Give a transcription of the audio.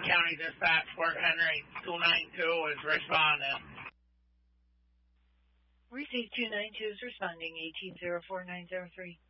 County Dispatch, Fort Henry, 292 is responding. Received 292 is responding, 1804903.